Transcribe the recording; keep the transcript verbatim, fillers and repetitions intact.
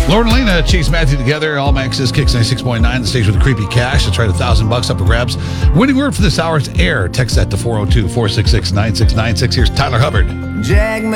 Lauren and Lena, Chase Matthew together. All Max's Kicks ninety-six point nine. The stage with the creepy cash. Let's try a thousand bucks up for grabs. Winning word for this hour is air. Text that to four oh two, four six six, nine six nine six. Here's Tyler Hubbard. Jag